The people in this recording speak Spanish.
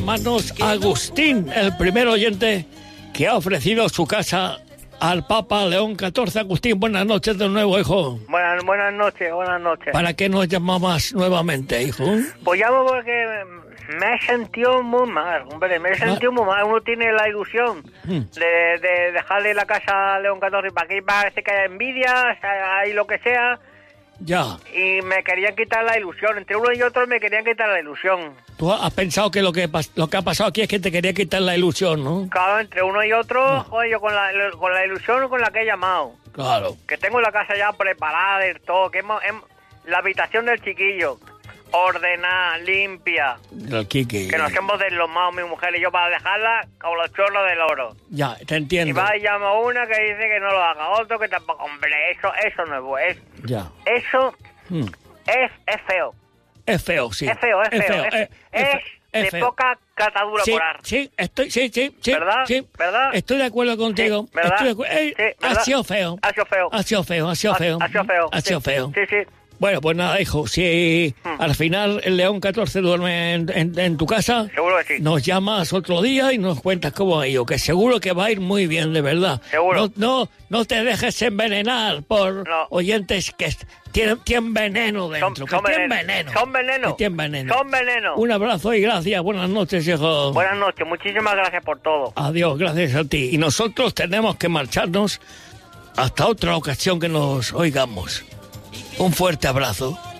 Manos Agustín, el primer oyente que ha ofrecido su casa al Papa León XIV. Agustín, buenas noches de nuevo, hijo. Buenas noches. ¿Para qué nos llamabas nuevamente, hijo? Pues llamo porque me he sentido muy mal, hombre, muy mal. Uno tiene la ilusión de dejarle la casa a León XIV para que parece que haya envidia, hay lo que sea. Ya. Y me querían quitar la ilusión. Entre uno y otro me querían quitar la ilusión. Tú has pensado que lo que ha pasado aquí es que te quería quitar la ilusión, ¿no? Claro, entre uno y otro, joder, yo con la ilusión con la que he llamado. Claro. Que tengo la casa ya preparada y todo, que la habitación del chiquillo, ordenada, limpia. El Kiki. Que nos hemos deslomado mi mujer y yo para dejarla como los chorros del oro. Ya, te entiendo. Y va y llama una que dice que no lo haga, otro que tampoco. Hombre, eso no es bueno. Ya. Eso es feo. Es feo, sí. Es feo. Es de poca catadura sí, por ar. Sí, sí. ¿Verdad? Sí. ¿Verdad? Estoy de acuerdo contigo. Sí, ¿verdad? Ha sido feo. Ha sido feo. Sí. Bueno, pues nada, hijo, si al final el León XIV duerme en tu casa, seguro que sí. Nos llamas otro día y nos cuentas cómo ha ido, que seguro que va a ir muy bien, de verdad. Seguro. No te dejes envenenar por oyentes que tienen veneno dentro. Son veneno. Un abrazo y gracias. Buenas noches, hijo. Buenas noches. Muchísimas gracias por todo. Adiós, gracias a ti. Y nosotros tenemos que marcharnos hasta otra ocasión que nos oigamos. Un fuerte abrazo.